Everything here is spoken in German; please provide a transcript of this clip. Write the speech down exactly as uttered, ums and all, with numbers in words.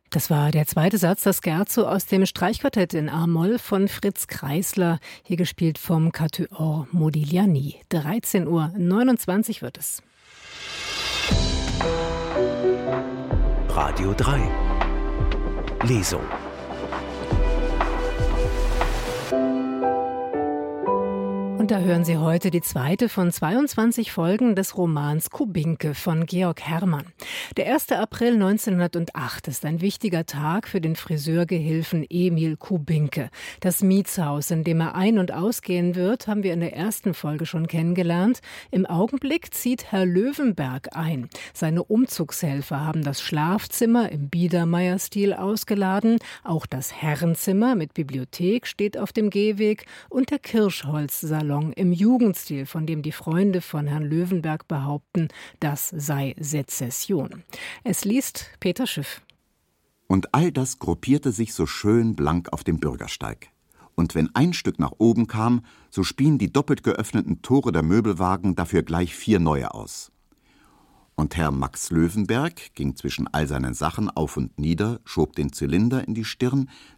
Das war der zweite Satz, das Scherzo aus dem Streichquartett in A-Moll von Fritz Kreisler, hier gespielt vom Quatuor Modigliani. dreizehn Uhr neunundzwanzig wird es. Radio drei. Lesung. Und da hören Sie heute die zweite von zweiundzwanzig Folgen des Romans Kubinke von Georg Herrmann. Der erste April neunzehnhundertacht ist ein wichtiger Tag für den Friseurgehilfen Emil Kubinke. Das Mietshaus, in dem er ein- und ausgehen wird, haben wir in der ersten Folge schon kennengelernt. Im Augenblick zieht Herr Löwenberg ein. Seine Umzugshelfer haben das Schlafzimmer im Biedermeier-Stil ausgeladen. Auch das Herrenzimmer mit Bibliothek steht auf dem Gehweg und der Kirschholzsalon im Jugendstil, von dem die Freunde von Herrn Löwenberg behaupten, das sei Sezession. Es liest Peter Schiff. Und all das gruppierte sich so schön blank auf dem Bürgersteig. Und wenn ein Stück nach oben kam, so spien die doppelt geöffneten Tore der Möbelwagen dafür gleich vier neue aus. Und Herr Max Löwenberg ging zwischen all seinen Sachen auf und nieder, schob den Zylinder in die Stirn,